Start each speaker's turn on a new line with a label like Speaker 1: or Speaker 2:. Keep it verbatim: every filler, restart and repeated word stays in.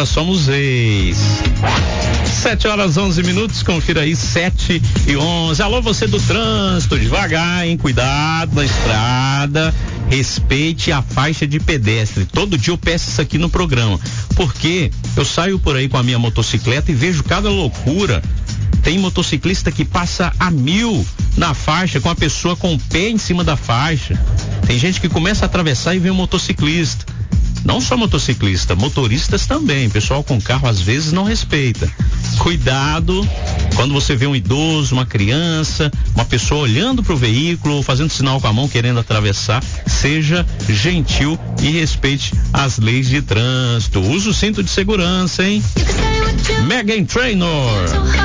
Speaker 1: agora somos ex. Sete horas, onze minutos, confira aí, sete e onze. Alô, você do trânsito, devagar, hein? Cuidado na estrada, respeite a faixa de pedestre. Todo dia eu peço isso aqui no programa, porque eu saio por aí com a minha motocicleta e vejo cada loucura. Tem motociclista que passa a mil na faixa, com a pessoa com o pé em cima da faixa. Tem gente que começa a atravessar e vê um motociclista. Não só motociclista, motoristas também. Pessoal com carro às vezes não respeita. Cuidado quando você vê um idoso, uma criança, uma pessoa olhando para o veículo ou fazendo sinal com a mão querendo atravessar. Seja gentil e respeite as leis de trânsito. Use o cinto de segurança, hein? Megan Trainor.